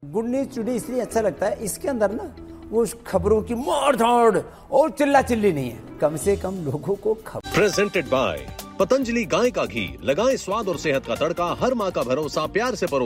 Good news today इसलिए अच्छा लगता है, इसके अंदर ना वो खबरों की मार धाड़ और चिल्ला चिल्ली नहीं है, कम से कम लोगों को खबर। प्रेजेंटेड बाय पतंजलि गाय का घी, लगाएं स्वाद और सेहत का तड़का, हर माँ का भरोसा, प्यार से परो।